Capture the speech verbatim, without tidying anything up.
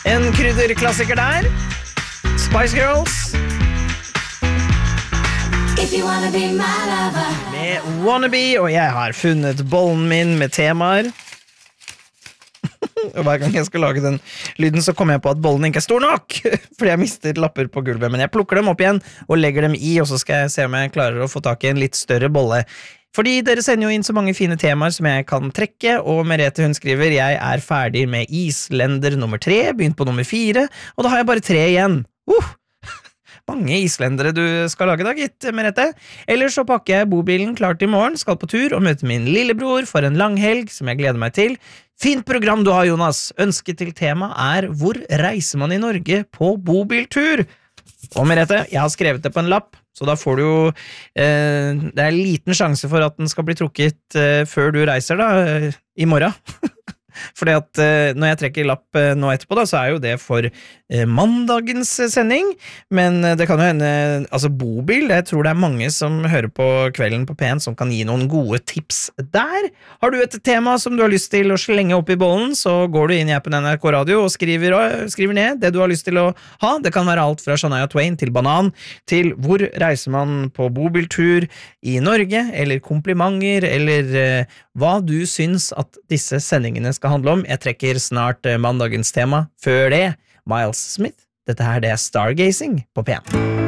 En krydderklassiker der. Spice Girls. If you wanna be my lover. Med Wannabe, og jeg har funnet bollen min med temaer. Og hver gang jeg skal lage den lyden, så kommer jeg på at bollen ikke er stor nok, fordi jeg mister lapper på gulvet, men jeg plukker dem opp igjen og legger dem i, og så skal jeg se om jeg klarer å få tak i en litt større bolle. Fordi dere sender jo inn så mange fine temaer som jeg kan trekke, og Merete hun skriver, jeg er ferdig med islender nummer tre, begynt på nummer fire, og da har jeg bare tre igjen. Uh! Mange islendere du skal lage da, gitt, Merete. Ellers så pakker jeg bobilen klart i morgen, skal på tur og møte min lillebror for en lang helg, som jeg gleder meg til. Fint program du har, Jonas. Ønsket til tema er hvor reiser man i Norge på bobiltur? Og Merete, jeg har skrevet det på en lapp, så da får du jo eh, det er en liten sjanse for at den skal bli trukket eh, før du reiser da, eh, i morgen. Fordi at eh, når jeg trekker lapp eh, nå etterpå da, så er jo det for eh, mandagens sending, men eh, det kan jo hende, altså bobil, jeg tror det er mange som hører på Kvelden på P en som kan gi noen gode tips der. Har du et tema som du har lyst til å slenge opp i bollen, så går du inn i appen N R K Radio og skriver, og skriver ned det du har lyst til å ha. Det kan være alt fra Shania Twain til Banan, til hvor reiser man på bobiltur i Norge, eller komplimenter, eller eh, hva du syns at disse sendingene skal handle om. Jeg trekker snart eh, mandagens tema. Før det, Miles Smith. Dette her det er Stargazing på P en.